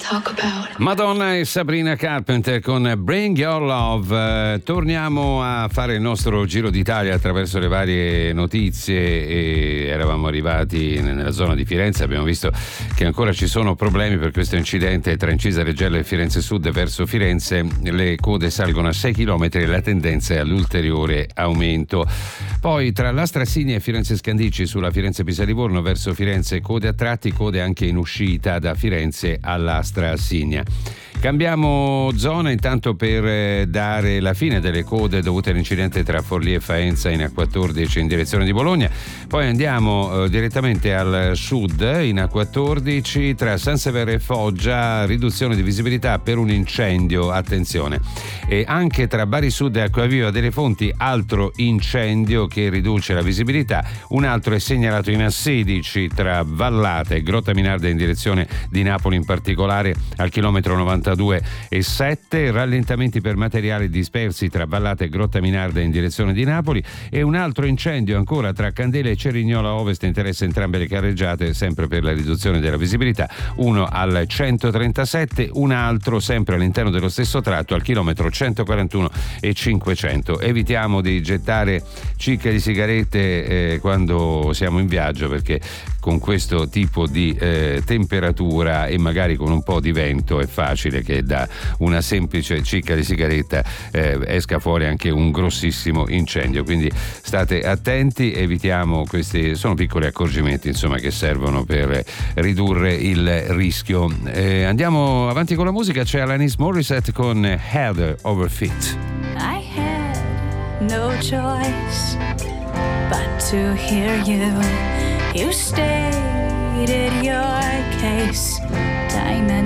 Madonna e Sabrina Carpenter con Bring Your Love. Torniamo a fare il nostro giro d'Italia attraverso le varie notizie e eravamo arrivati nella zona di Firenze. Abbiamo visto che ancora ci sono problemi per questo incidente tra Incisa Reggello e Firenze Sud verso Firenze. Le code salgono a 6 km e la tendenza è all'ulteriore aumento. Poi tra Lastra Signa e Firenze Scandicci sulla Firenze Pisa Livorno verso Firenze code a tratti, code anche in uscita da Firenze all'Astra Signa. Cambiamo zona intanto per dare la fine delle code dovute all'incidente tra Forlì e Faenza in A14 in direzione di Bologna. Poi andiamo direttamente al sud in A14 tra San Severo e Foggia, riduzione di visibilità per un incendio, attenzione. E anche tra Bari Sud e Acquaviva delle Fonti altro incendio che riduce la visibilità. Un altro è segnalato in A16 tra Vallata e Grotta Minarda in direzione di Napoli, in particolare al chilometro 92,7, rallentamenti per materiali dispersi tra Vallata e Grotta Minarda in direzione di Napoli. E un altro incendio ancora tra Candela e Cerignola Ovest, interessa entrambe le carreggiate, sempre per la riduzione della visibilità, uno al 137, un altro sempre all'interno dello stesso tratto al chilometro 141 e 500. Evitiamo di gettare cicche di sigarette quando siamo in viaggio, perché con questo tipo di temperatura e magari con un po' di vento è facile che da una semplice cicca di sigaretta esca fuori anche un grossissimo incendio, quindi state attenti, evitiamo questi, sono piccoli accorgimenti insomma che servono per ridurre il rischio. Andiamo avanti con la musica, c'è Alanis Morissette con Head Over Feet. I had no choice but to hear you. You stated your case time